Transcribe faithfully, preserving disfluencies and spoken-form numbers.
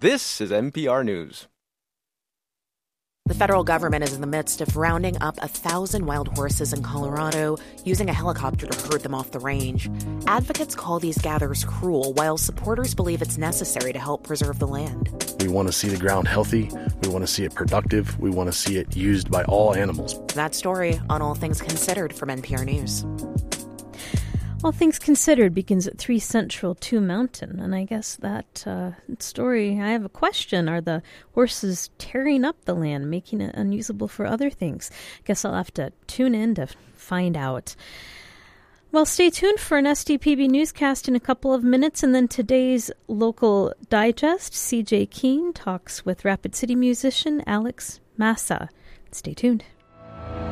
This is N P R News. The federal government is in the midst of rounding up a thousand wild horses in Colorado, using a helicopter to herd them off the range. Advocates call these gatherers cruel, while supporters believe it's necessary to help preserve the land. We want to see the ground healthy. We want to see it productive. We want to see it used by all animals. That story on All Things Considered from N P R News. All Things Considered begins at three Central, two Mountain. And I guess that uh, story, I have a question. Are the horses tearing up the land, making it unusable for other things? Guess I'll have to tune in to find out. Well, stay tuned for an S D P B newscast in a couple of minutes. And then today's local digest, C J Keene talks with Rapid City musician Alex Massa. Stay tuned.